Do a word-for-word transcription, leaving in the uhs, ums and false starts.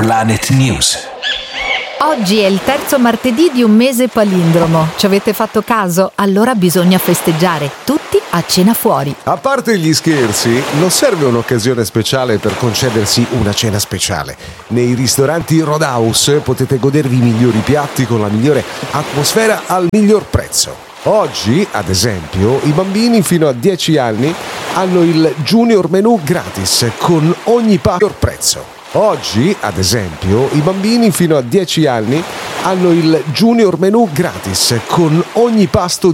Planet News. Oggi è il terzo martedì di un mese palindromo. Ci avete fatto caso? Allora bisogna festeggiare, tutti a cena fuori. A parte gli scherzi, non serve un'occasione speciale per concedersi una cena speciale. Nei ristoranti Roadhouse potete godervi i migliori piatti con la migliore atmosfera al miglior prezzo. Oggi, ad esempio, i bambini fino a dieci anni hanno il Junior Menù gratis con ogni pasto al prezzo. Oggi, ad esempio, i bambini fino a dieci anni hanno il Junior Menù gratis con ogni pasto